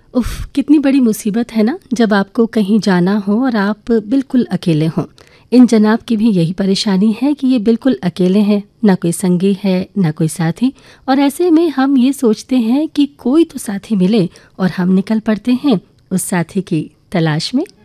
उफ़! कितनी बड़ी मुसीबत है ना जब आपको कहीं जाना हो और आप बिल्कुल अकेले हों। इन जनाब की भी यही परेशानी है कि ये बिल्कुल अकेले हैं, ना कोई संगी है, ना कोई साथी और ऐसे में हम ये सोचते हैं कि कोई तो साथी मिले और हम निकल पड़ते हैं उस साथी की तलाश में।